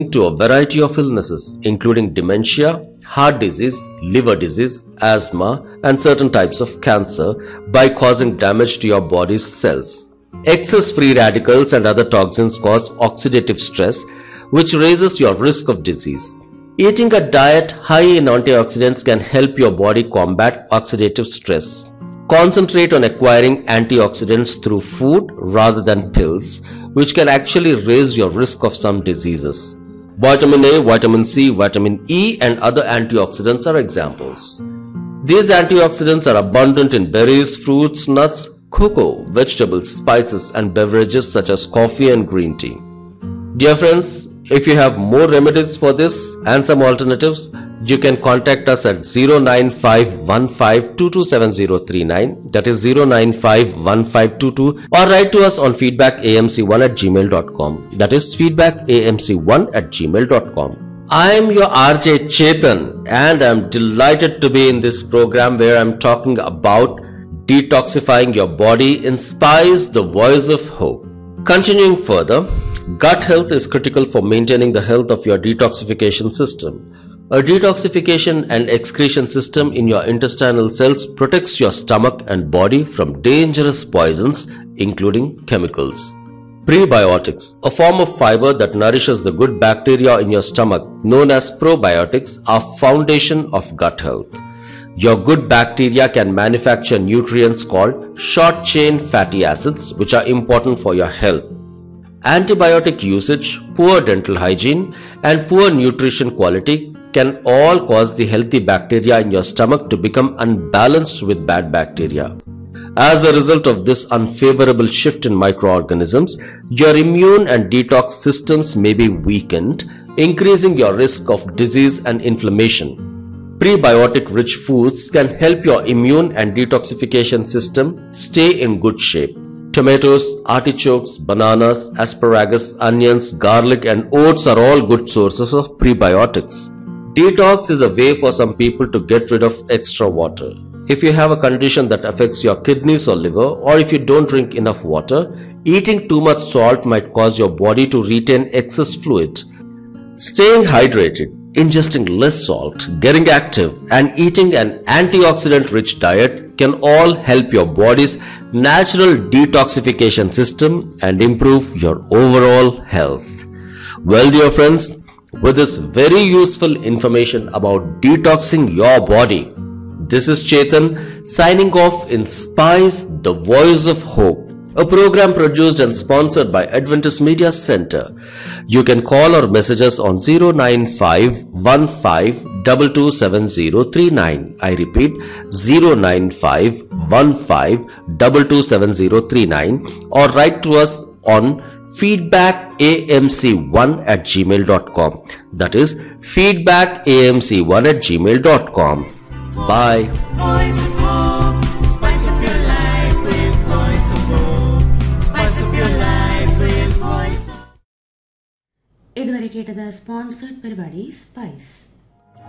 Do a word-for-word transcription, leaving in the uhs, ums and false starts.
to a variety of illnesses, including dementia, heart disease, liver disease, asthma, and certain types of cancer by causing damage to your body's cells. Excess free radicals and other toxins cause oxidative stress, which raises your risk of disease. Eating a diet high in antioxidants can help your body combat oxidative stress. Concentrate on acquiring antioxidants through food rather than pills, which can actually raise your risk of some diseases. Vitamin A, vitamin C, vitamin E, and other antioxidants are examples. These antioxidants are abundant in berries, fruits, nuts, cocoa, vegetables, spices, and beverages such as coffee and green tea. Dear friends, if you have more remedies for this and some alternatives, you can contact us at zero nine five one five two two seven zero three nine, that is zero nine five one five two two, or write to us on feedback A M C one at gmail dot com, that is feedback A M C one at gmail dot com. I am your R J Chetan and I am delighted to be in this program where I am talking about detoxifying your body inspires the voice of hope. Continuing further, gut health is critical for maintaining the health of your detoxification system. A detoxification and excretion system in your intestinal cells protects your stomach and body from dangerous poisons, including chemicals. Prebiotics, a form of fiber that nourishes the good bacteria in your stomach, known as probiotics, are foundation of gut health. Your good bacteria can manufacture nutrients called short-chain fatty acids, which are important for your health. Antibiotic usage, poor dental hygiene, and poor nutrition quality can all cause the healthy bacteria in your stomach to become unbalanced with bad bacteria. As a result of this unfavorable shift in microorganisms, your immune and detox systems may be weakened, increasing your risk of disease and inflammation. Prebiotic-rich foods can help your immune and detoxification system stay in good shape. Tomatoes, artichokes, bananas, asparagus, onions, garlic, and oats are all good sources of prebiotics. Detox is a way for some people to get rid of extra water. If you have a condition that affects your kidneys or liver, or if you don't drink enough water, eating too much salt might cause your body to retain excess fluid. Staying hydrated, ingesting less salt, getting active, and eating an antioxidant-rich diet can all help your body's natural detoxification system and improve your overall health. Well, dear friends, with this very useful information about detoxing your body, this is Chetan signing off in Spice, the Voice of Hope, a program produced and sponsored by Adventist Media Center. You can call or message us on zero nine five one five two two seven zero three nine. I repeat, zero nine five one five two two seven zero three nine, or write to us on feedback A M C one at gmail dot com. That is feedback A M C one at gmail dot com. Bye. Voice of Hope. Spice up your life with Voice of Hope. Spice up your life with Voice of Hope. ഇതുവരെ കേട്ടത് sponsored പരിപാടി spice.